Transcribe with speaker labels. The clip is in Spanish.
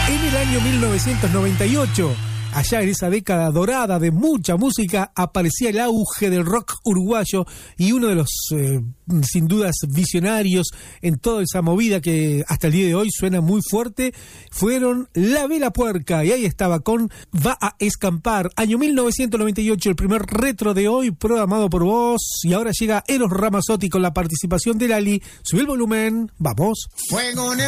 Speaker 1: En el año 1998, allá en esa década dorada de mucha música, aparecía el auge del rock uruguayo y uno de los, sin dudas, visionarios en toda esa movida que hasta el día de hoy suena muy fuerte, fueron La Vela Puerca. Y ahí estaba con Va a Escampar, año 1998, el primer retro de hoy programado por vos. Y ahora llega Eros Ramazzotti con la participación de Lali. Sube el volumen, vamos.
Speaker 2: Fuego en el